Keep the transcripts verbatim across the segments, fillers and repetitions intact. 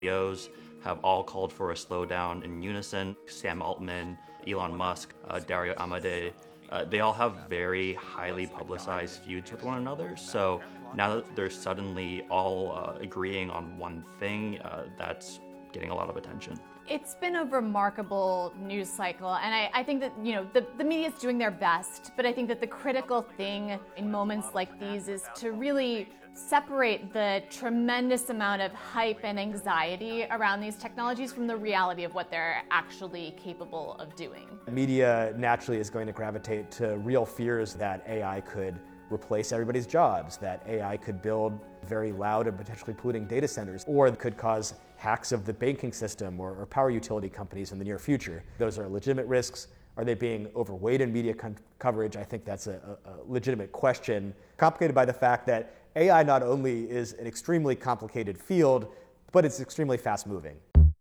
C E Os have all called for a slowdown in unison. Sam Altman, Elon Musk, uh, Dario Amodei, uh, they all have very highly publicized feuds with one another. So now that they're suddenly all uh, agreeing on one thing, uh, that's getting a lot of attention. It's been a remarkable news cycle, and I, I think that, you know, the, the media is doing their best, but I think that the critical thing in moments like these is to really separate the tremendous amount of hype and anxiety around these technologies from the reality of what they're actually capable of doing. Media naturally is going to gravitate to real fears that A I could replace everybody's jobs, that A I could build very loud and potentially polluting data centers, or could cause hacks of the banking system or, or power utility companies in the near future. Those are legitimate risks. Are they being overweight in media con- coverage? I think that's a, a, a legitimate question, complicated by the fact that A I not only is an extremely complicated field, but it's extremely fast-moving.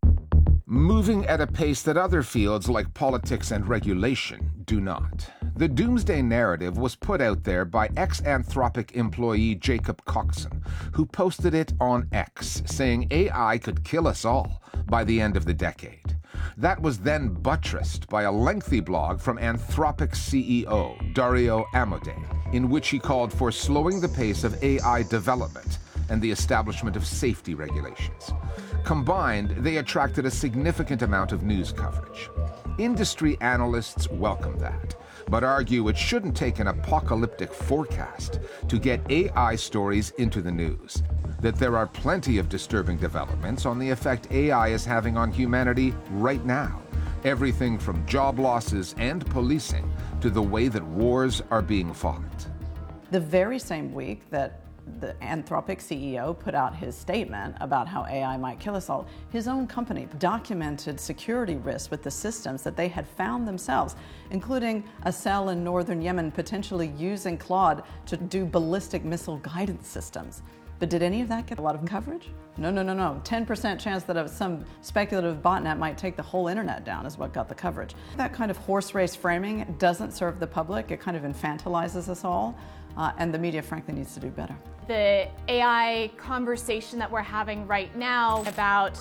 Moving at a pace that other fields like politics and regulation do not. The doomsday narrative was put out there by ex-Anthropic employee Jacob Coxon, who posted it on X, saying A I could kill us all by the end of the decade. That was then buttressed by a lengthy blog from Anthropic C E O Dario Amodei, in which he called for slowing the pace of A I development and the establishment of safety regulations. Combined, they attracted a significant amount of news coverage. Industry analysts welcome that, but argue it shouldn't take an apocalyptic forecast to get A I stories into the news, that there are plenty of disturbing developments on the effect A I is having on humanity right now, everything from job losses and policing to the way that wars are being fought. The very same week that the Anthropic C E O put out his statement about how A I might kill us all, his own company documented security risks with the systems that they had found themselves, including a cell in northern Yemen potentially using Claude to do ballistic missile guidance systems. But did any of that get a lot of coverage? No, no, no, no. ten percent chance that some speculative botnet might take the whole internet down is what got the coverage. That kind of horse race framing doesn't serve the public. It kind of infantilizes us all. Uh, and the media, frankly, needs to do better. The A I conversation that we're having right now about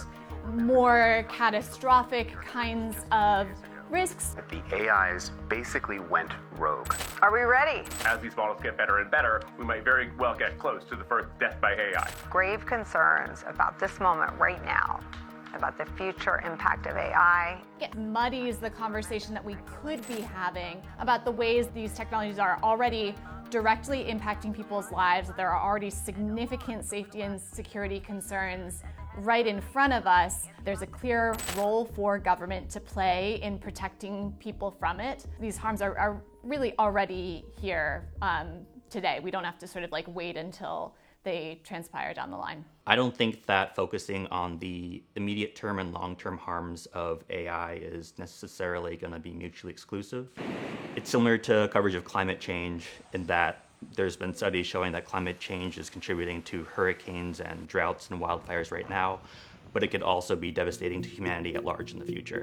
more catastrophic kinds of risks. The A Is basically went rogue. Are we ready? As these models get better and better, we might very well get close to the first death by A I. Grave concerns about this moment right now, about the future impact of A I. It muddies the conversation that we could be having about the ways these technologies are already directly impacting people's lives, that there are already significant safety and security concerns right in front of us. There's a clear role for government to play in protecting people from it. These harms are, are really already here um, today. We don't have to sort of like wait until they transpire down the line. I don't think that focusing on the immediate term and long-term harms of A I is necessarily going to be mutually exclusive. It's similar to coverage of climate change in that there's been studies showing that climate change is contributing to hurricanes and droughts and wildfires right now, but it could also be devastating to humanity at large in the future.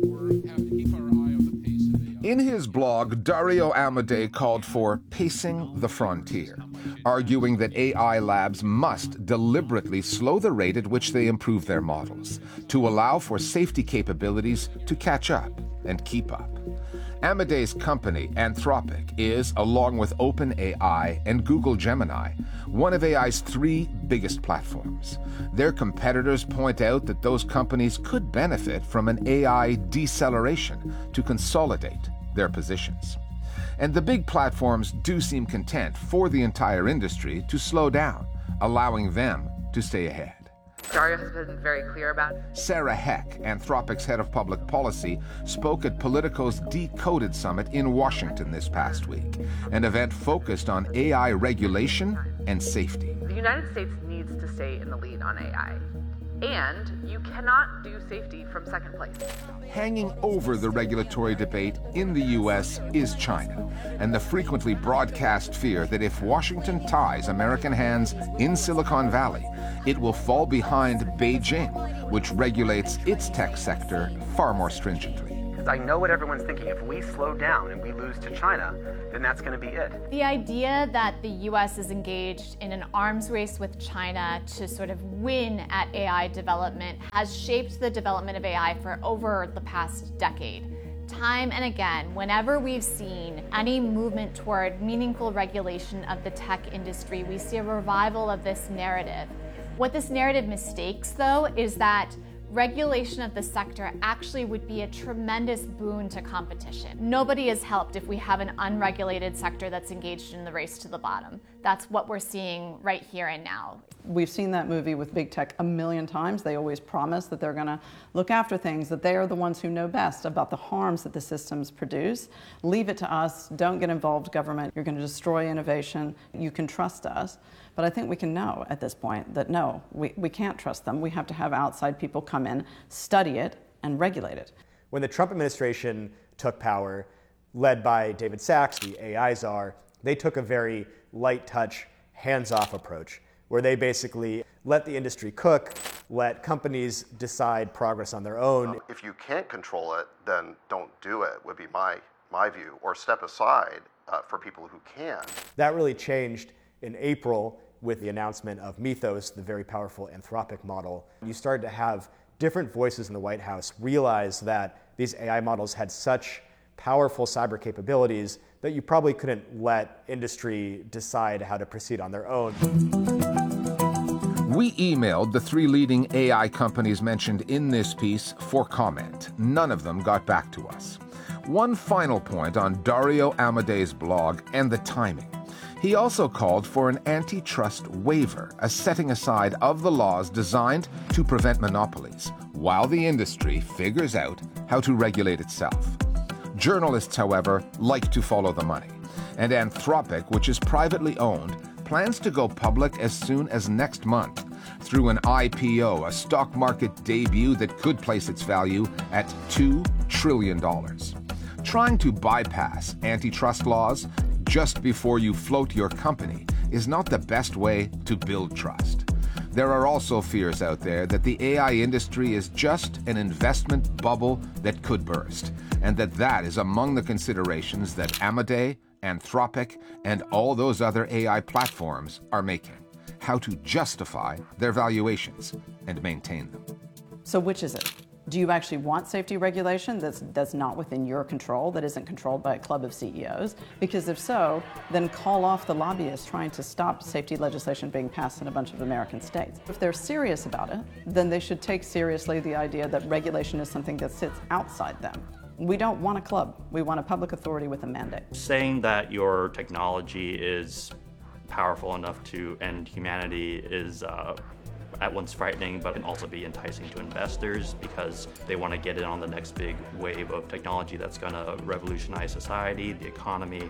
In his blog, Dario Amodei called for pacing the frontier, arguing that A I labs must deliberately slow the rate at which they improve their models to allow for safety capabilities to catch up and keep up. Amodei's company, Anthropic, is, along with OpenAI and Google Gemini, one of A I's three biggest platforms. Their competitors point out that those companies could benefit from an A I deceleration to consolidate their positions. And the big platforms do seem content for the entire industry to slow down, allowing them to stay ahead. Dario has been very clear about it. Sarah Heck, Anthropic's head of public policy, spoke at Politico's Decoded Summit in Washington this past week, an event focused on A I regulation and safety. The United States needs to stay in the lead on A I, and you cannot do safety from second place. Hanging over the regulatory debate in the U S is China, and the frequently broadcast fear that if Washington ties American hands in Silicon Valley, it will fall behind Beijing, which regulates its tech sector far more stringently. I know what everyone's thinking. If we slow down and we lose to China, then that's going to be it. The idea that the U S is engaged in an arms race with China to sort of win at A I development has shaped the development of A I for over the past decade. Time and again, whenever we've seen any movement toward meaningful regulation of the tech industry, we see a revival of this narrative. What this narrative mistakes, though, is that regulation of the sector actually would be a tremendous boon to competition. Nobody is helped if we have an unregulated sector that's engaged in the race to the bottom. That's what we're seeing right here and now. We've seen that movie with big tech a million times. They always promise that they're going to look after things, that they are the ones who know best about the harms that the systems produce. Leave it to us. Don't get involved, government. You're going to destroy innovation. You can trust us. But I think we can know at this point that no, we, we can't trust them. We have to have outside people come in, study it, and regulate it. When the Trump administration took power, led by David Sachs, the A I czar, they took a very light touch, hands-off approach, where they basically let the industry cook, let companies decide progress on their own. Um, if you can't control it, then don't do it, would be my, my view, or step aside uh, for people who can. That really changed in April with the announcement of Mythos, the very powerful Anthropic model. You started to have different voices in the White House realize that these A I models had such powerful cyber capabilities that you probably couldn't let industry decide how to proceed on their own. We emailed the three leading A I companies mentioned in this piece for comment. None of them got back to us. One final point on Dario Amadei's blog and the timing. He also called for an antitrust waiver, a setting aside of the laws designed to prevent monopolies, while the industry figures out how to regulate itself. Journalists, however, like to follow the money, and Anthropic, which is privately owned, plans to go public as soon as next month through an I P O, a stock market debut that could place its value at two trillion dollars. Trying to bypass antitrust laws just before you float your company is not the best way to build trust. There are also fears out there that the A I industry is just an investment bubble that could burst, and that that is among the considerations that Amadei, Anthropic, and all those other A I platforms are making. How to justify their valuations and maintain them. So which is it? Do you actually want safety regulation that's, that's not within your control, that isn't controlled by a club of C E Os? Because if so, then call off the lobbyists trying to stop safety legislation being passed in a bunch of American states. If they're serious about it, then they should take seriously the idea that regulation is something that sits outside them. We don't want a club. We want a public authority with a mandate. Saying that your technology is powerful enough to end humanity is uh, at once frightening, but can also be enticing to investors because they want to get in on the next big wave of technology that's going to revolutionize society, the economy.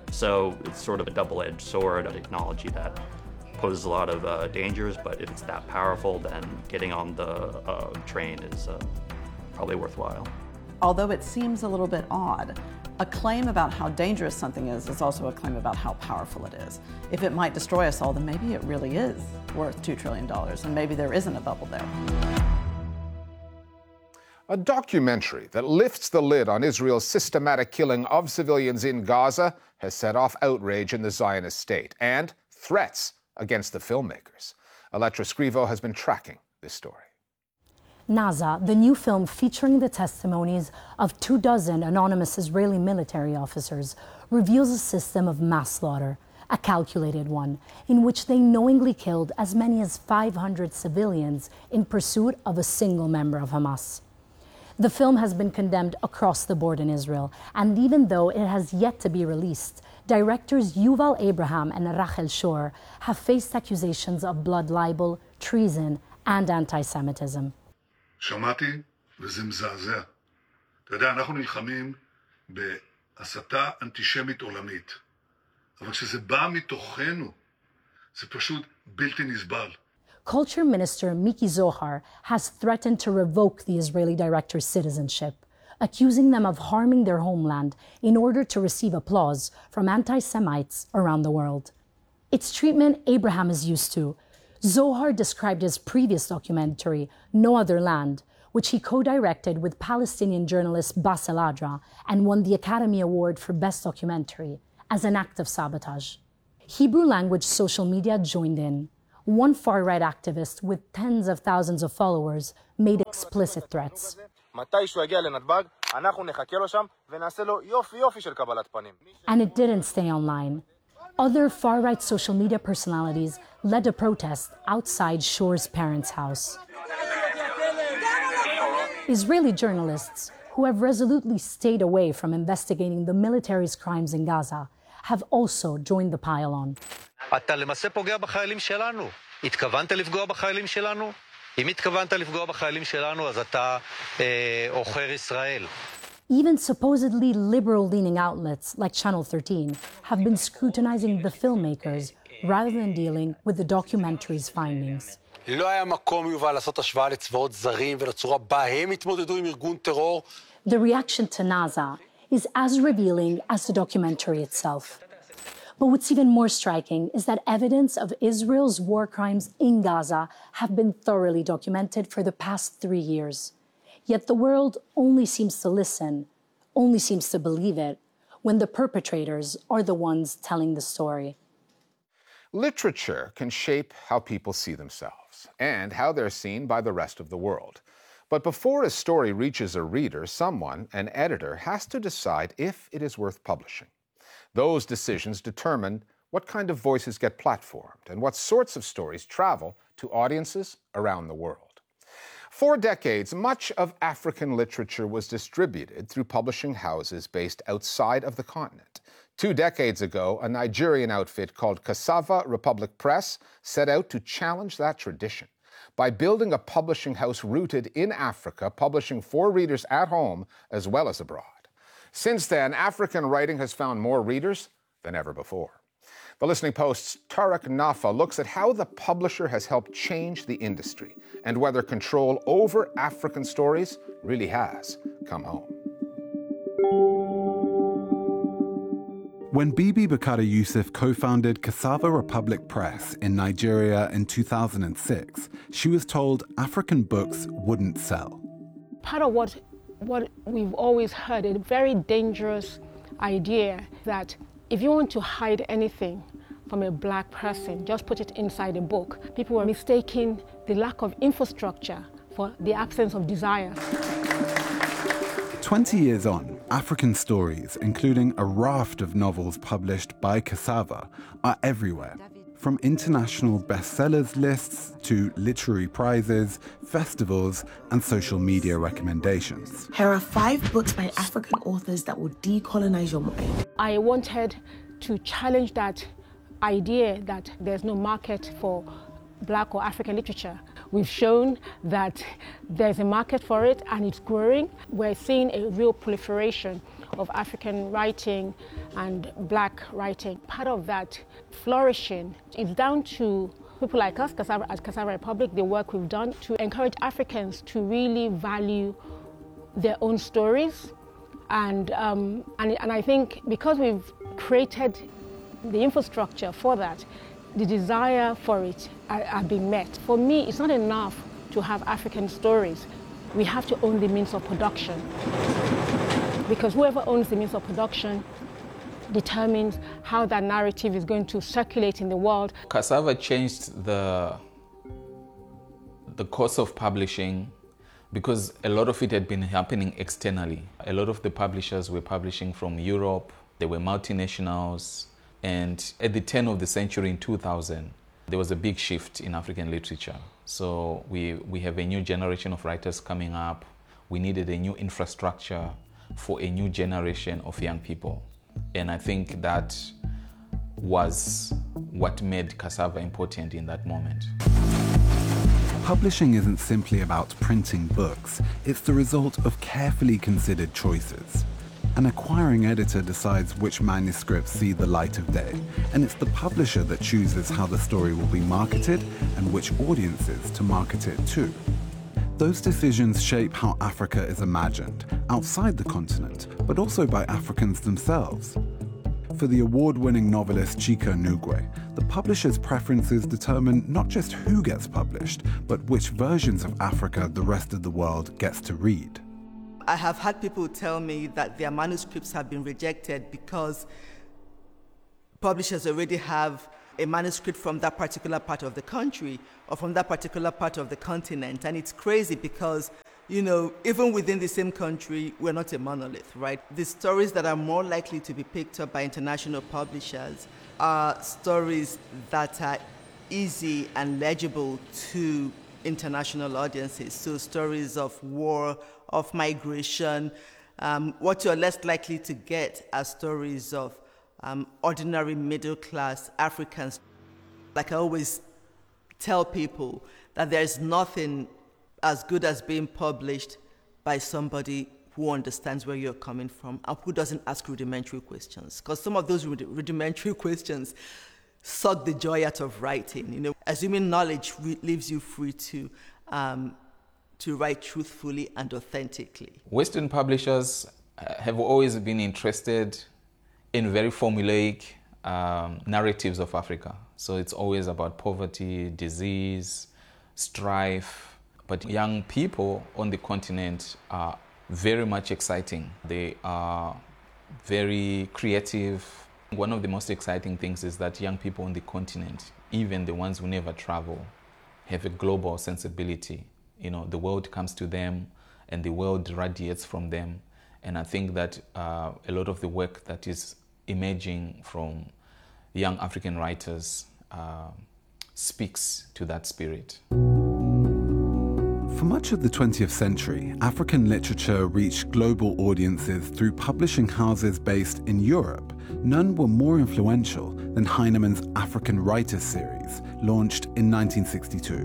So it's sort of a double-edged sword, a technology that poses a lot of uh, dangers, but if it's that powerful, then getting on the uh, train is uh, probably worthwhile. Although it seems a little bit odd, a claim about how dangerous something is is also a claim about how powerful it is. If it might destroy us all, then maybe it really is worth two trillion dollars, and maybe there isn't a bubble there. A documentary that lifts the lid on Israel's systematic killing of civilians in Gaza has set off outrage in the Zionist state and threats against the filmmakers. Elettra Scrivo has been tracking this story. Naza, the new film featuring the testimonies of two dozen anonymous Israeli military officers, reveals a system of mass slaughter, a calculated one, in which they knowingly killed as many as five hundred civilians in pursuit of a single member of Hamas. The film has been condemned across the board in Israel, and even though it has yet to be released, directors Yuval Abraham and Rachel Shor have faced accusations of blood libel, treason, and anti-Semitism. שמעתי וזה מזעזע. אתה יודע, אנחנו נלחמים בהסתה אנטישמית עולמית. אבל כשזה בא מתוכנו, זה פשוט בלתי נסבל. Culture Minister Miki Zohar has threatened to revoke the Israeli director's citizenship, accusing them of harming their homeland in order to receive applause from anti-Semites around the world. It's treatment Abraham is used to. Zohar described his previous documentary, No Other Land, which he co-directed with Palestinian journalist Bassel Adra and won the Academy Award for Best Documentary, as an act of sabotage. Hebrew-language social media joined in. One far-right activist with tens of thousands of followers made explicit threats. And it didn't stay online. Other far-right social media personalities led a protest outside Shor's parents' house. Israeli journalists, who have resolutely stayed away from investigating the military's crimes in Gaza, have also joined the pile-on. אתה למעשה פוגע בחיילים שלנו. התכוונת לפגוע בחיילים שלנו? אם התכוונת לפגוע בחיילים שלנו, אז אתה עוכר ישראל. Even supposedly liberal-leaning outlets like Channel thirteen have been scrutinizing the filmmakers rather than dealing with the documentary's findings. לא היה מקום יובל לעשות השוואה לצבאות זרים ולצורה בה הם התמודדו עם ארגון טרור. The reaction to NASA is as revealing as the documentary itself. But what's even more striking is that evidence of Israel's war crimes in Gaza have been thoroughly documented for the past three years. Yet the world only seems to listen, only seems to believe it, when the perpetrators are the ones telling the story. Literature can shape how people see themselves and how they're seen by the rest of the world. But before a story reaches a reader, someone, an editor, has to decide if it is worth publishing. Those decisions determine what kind of voices get platformed and what sorts of stories travel to audiences around the world. For decades, much of African literature was distributed through publishing houses based outside of the continent. Two decades ago, a Nigerian outfit called Cassava Republic Press set out to challenge that tradition by building a publishing house rooted in Africa, publishing for readers at home as well as abroad. Since then, African writing has found more readers than ever before. The Listening Post's Tarek Nafa looks at how the publisher has helped change the industry and whether control over African stories really has come home. When Bibi Bakari Yusuf co-founded Cassava Republic Press in Nigeria in two thousand six, she was told African books wouldn't sell. Part of what, what we've always heard, a very dangerous idea that if you want to hide anything from a black person, just put it inside a book. People were mistaking the lack of infrastructure for the absence of desire. Twenty years on, African stories, including a raft of novels published by Cassava, are everywhere. From international bestsellers lists to literary prizes, festivals, and social media recommendations. Here are five books by African authors that will decolonize your mind. I wanted to challenge that idea that there's no market for black or African literature. We've shown that there's a market for it and it's growing. We're seeing a real proliferation of African writing and black writing. Part of that flourishing is down to people like us, Cassava, at Cassava Republic, the work we've done to encourage Africans to really value their own stories. And, um, and, and I think because we've created the infrastructure for that, the desire for it are, are being met. For me, it's not enough to have African stories. We have to own the means of production. Because whoever owns the means of production determines how that narrative is going to circulate in the world. Cassava changed the, the course of publishing because a lot of it had been happening externally. A lot of the publishers were publishing from Europe, they were multinationals, and at the turn of the century in two thousand, there was a big shift in African literature. So we, we have a new generation of writers coming up. We needed a new infrastructure for a new generation of young people. And I think that was what made Cassava important in that moment. Publishing isn't simply about printing books. It's the result of carefully considered choices. An acquiring editor decides which manuscripts see the light of day, and it's the publisher that chooses how the story will be marketed and which audiences to market it to. Those decisions shape how Africa is imagined, outside the continent, but also by Africans themselves. For the award-winning novelist Chika Nugwe, the publisher's preferences determine not just who gets published, but which versions of Africa the rest of the world gets to read. I have had people tell me that their manuscripts have been rejected because publishers already have a manuscript from that particular part of the country or from that particular part of the continent. And it's crazy because, you know, even within the same country, we're not a monolith, right? The stories that are more likely to be picked up by international publishers are stories that are easy and legible to international audiences. So stories of war, of migration. Um, what you're less likely to get are stories of um, ordinary middle-class Africans. Like I always tell people that there's nothing as good as being published by somebody who understands where you're coming from and who doesn't ask rudimentary questions. Because some of those rud- rudimentary questions suck the joy out of writing. You know, assuming knowledge re- leaves you free to um, to write truthfully and authentically. Western publishers have always been interested in very formulaic um, narratives of Africa. So it's always about poverty, disease, strife. But young people on the continent are very much exciting. They are very creative. One of the most exciting things is that young people on the continent, even the ones who never travel, have a global sensibility. You know, the world comes to them and the world radiates from them. And I think that uh, a lot of the work that is emerging from young African writers uh, speaks to that spirit. For much of the twentieth century, African literature reached global audiences through publishing houses based in Europe. None were more influential than Heinemann's African Writers series, launched in nineteen sixty-two.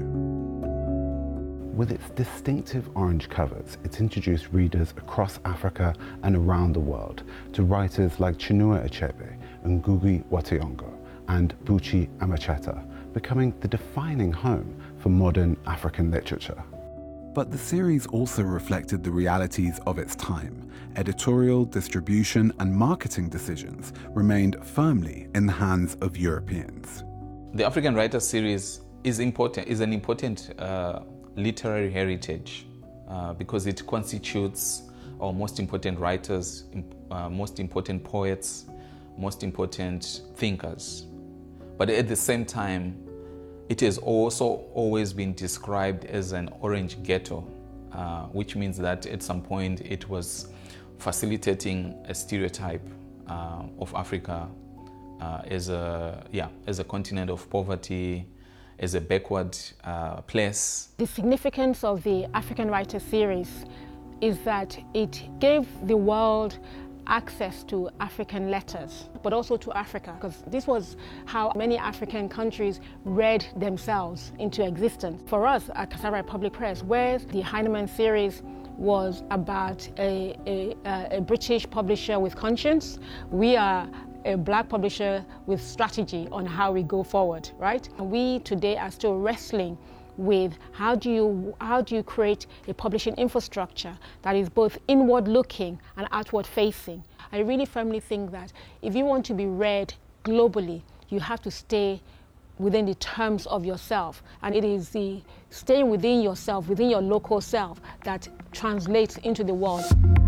With its distinctive orange covers, it's introduced readers across Africa and around the world to writers like Chinua Achebe, Ngugi wa Thiong'o, and Buchi Amacheta, becoming the defining home for modern African literature. But the series also reflected the realities of its time. Editorial, distribution, and marketing decisions remained firmly in the hands of Europeans. The African Writers series is important, is an important uh, literary heritage uh, because it constitutes our most important writers, uh, most important poets, most important thinkers. But at the same time, it has also always been described as an orange ghetto, uh, which means that at some point it was facilitating a stereotype uh, of Africa uh, as a yeah as a continent of poverty, as a backward uh, place. The significance of the African Writers series is that it gave the world access to African letters, but also to Africa, because this was how many African countries read themselves into existence. For us at Cassava Public Press, where the Heinemann series was about a, a, a British publisher with conscience, we are a black publisher with strategy on how we go forward, right? And we today are still wrestling with how do you how do you create a publishing infrastructure that is both inward looking and outward facing. I really firmly think that if you want to be read globally, you have to stay within the terms of yourself, and it is the staying within yourself, within your local self, that translates into the world.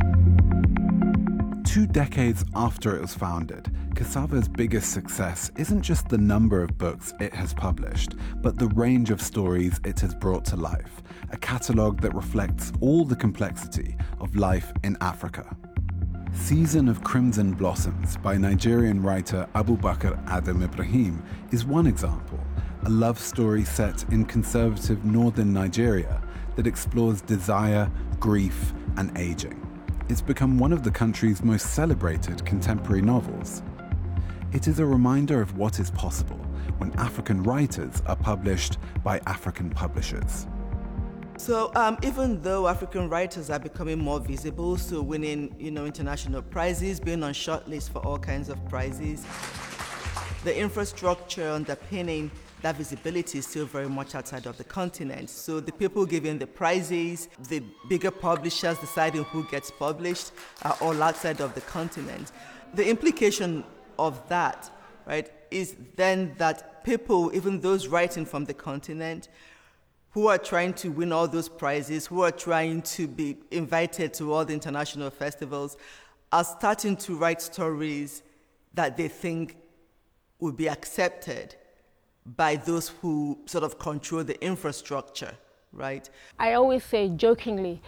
Two decades after it was founded, Cassava's biggest success isn't just the number of books it has published, but the range of stories it has brought to life, a catalogue that reflects all the complexity of life in Africa. Season of Crimson Blossoms by Nigerian writer Abubakar Adam Ibrahim is one example, a love story set in conservative northern Nigeria that explores desire, grief, and aging. It's become one of the country's most celebrated contemporary novels. It is a reminder of what is possible when African writers are published by African publishers. So um, even though African writers are becoming more visible, so winning, you know, international prizes, being on shortlists for all kinds of prizes, the infrastructure underpinning that visibility is still very much outside of the continent. So the people giving the prizes, the bigger publishers deciding who gets published, are all outside of the continent. The implication of that, right, is then that people, even those writing from the continent, who are trying to win all those prizes, who are trying to be invited to all the international festivals, are starting to write stories that they think will be accepted by those who sort of control the infrastructure, right? I always say jokingly